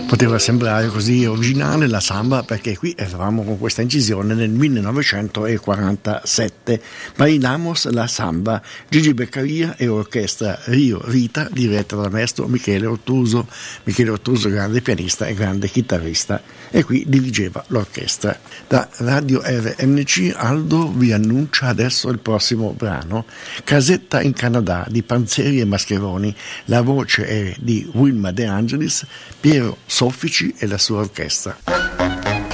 Poteva sembrare così originale la samba perché qui eravamo con questa incisione nel 1947. Bailamos la samba, Gigi Beccaria e orchestra Rio Rita diretta dal maestro Michele Ottuso, grande pianista e grande chitarrista, e qui dirigeva l'orchestra. Da Radio RNC Aldo vi annuncia adesso il prossimo brano, Casetta in Canada di Panzeri e Mascheroni. La voce è di Wilma De Angelis, Piero Soffici e la sua orchestra.